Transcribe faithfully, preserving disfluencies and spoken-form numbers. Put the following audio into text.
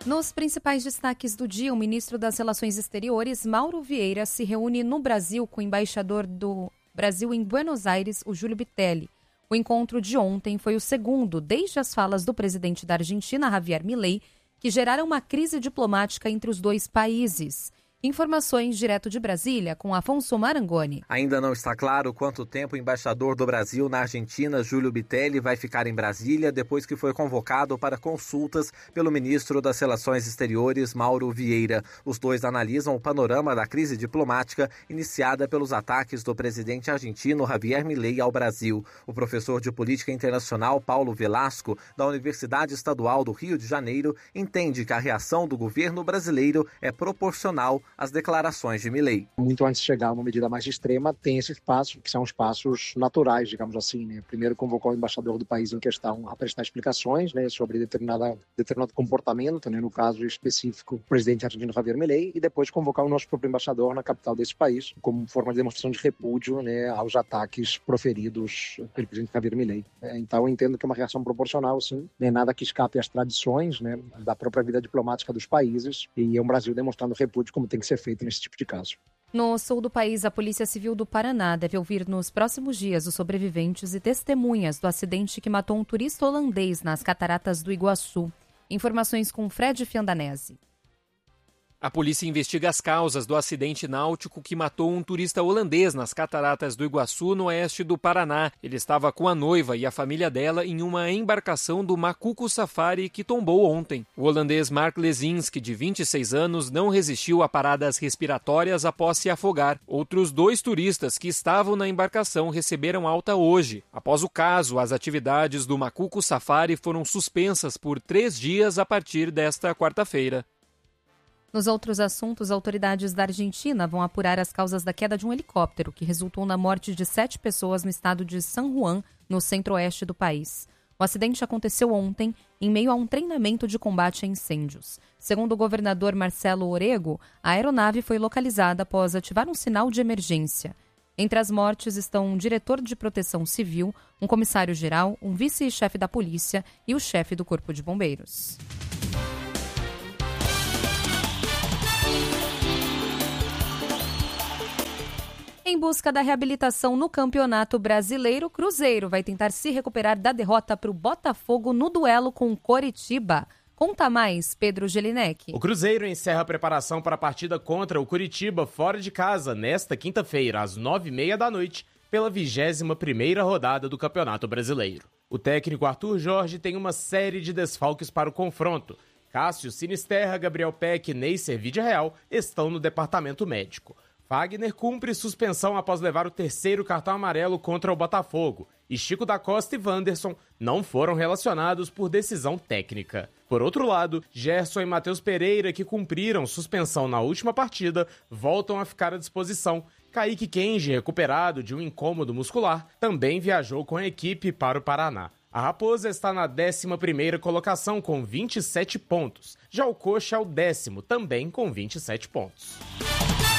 Nos principais destaques do dia, o ministro das Relações Exteriores, Mauro Vieira, se reúne no Brasil com o embaixador do Brasil em Buenos Aires, o Júlio Bitelli. O encontro de ontem foi o segundo desde as falas do presidente da Argentina, Javier Milei, que geraram uma crise diplomática entre os dois países. Informações direto de Brasília, com Afonso Marangoni. Ainda não está claro quanto tempo o embaixador do Brasil na Argentina, Júlio Bitelli, vai ficar em Brasília depois que foi convocado para consultas pelo ministro das Relações Exteriores, Mauro Vieira. Os dois analisam o panorama da crise diplomática iniciada pelos ataques do presidente argentino Javier Milei ao Brasil. O professor de Política Internacional, Paulo Velasco, da Universidade Estadual do Rio de Janeiro, entende que a reação do governo brasileiro é proporcional as declarações de Milei. Muito antes de chegar a uma medida mais extrema, tem esses passos, que são os passos naturais, digamos assim, né? Primeiro convocou o embaixador do país em questão a prestar explicações, né, sobre determinada, determinado comportamento, né, no caso específico, o presidente argentino Javier Milei, e depois convocar o nosso próprio embaixador na capital desse país, como forma de demonstração de repúdio, né, aos ataques proferidos pelo presidente Javier Milei. É, então eu entendo que é uma reação proporcional, sim, né, nada que escape às tradições, né, da própria vida diplomática dos países, e é um Brasil demonstrando repúdio como tem que ser feito nesse tipo de caso. No sul do país, a Polícia Civil do Paraná deve ouvir nos próximos dias os sobreviventes e testemunhas do acidente que matou um turista holandês nas Cataratas do Iguaçu. Informações com Fred Fiandanese. A polícia investiga as causas do acidente náutico que matou um turista holandês nas Cataratas do Iguaçu, no oeste do Paraná. Ele estava com a noiva e a família dela em uma embarcação do Macuco Safari que tombou ontem. O holandês Mark Lesinski, de vinte e seis anos, não resistiu a paradas respiratórias após se afogar. Outros dois turistas que estavam na embarcação receberam alta hoje. Após o caso, as atividades do Macuco Safari foram suspensas por três dias a partir desta quarta-feira. Nos outros assuntos, autoridades da Argentina vão apurar as causas da queda de um helicóptero que resultou na morte de sete pessoas no estado de San Juan, no centro-oeste do país. O acidente aconteceu ontem, em meio a um treinamento de combate a incêndios. Segundo o governador Marcelo Orrego, a aeronave foi localizada após ativar um sinal de emergência. Entre as mortes estão um diretor de proteção civil, um comissário-geral, um vice-chefe da polícia e o chefe do Corpo de Bombeiros. Em busca da reabilitação no Campeonato Brasileiro, Cruzeiro vai tentar se recuperar da derrota para o Botafogo no duelo com o Coritiba. Conta mais, Pedro Gelinek. O Cruzeiro encerra a preparação para a partida contra o Coritiba fora de casa nesta quinta-feira, às nove e meia da noite, pela vigésima primeira rodada do Campeonato Brasileiro. O técnico Arthur Jorge tem uma série de desfalques para o confronto. Cássio Sinisterra, Gabriel Peck e Neisser Vidireal estão no departamento médico. Fagner cumpre suspensão após levar o terceiro cartão amarelo contra o Botafogo, e Chico da Costa e Wanderson não foram relacionados por decisão técnica. Por outro lado, Gerson e Matheus Pereira, que cumpriram suspensão na última partida, voltam a ficar à disposição. Kaique Kenji, recuperado de um incômodo muscular, também viajou com a equipe para o Paraná. A Raposa está na décima primeira colocação com vinte e sete pontos. Já o Coxa é o décimo, também com vinte e sete pontos.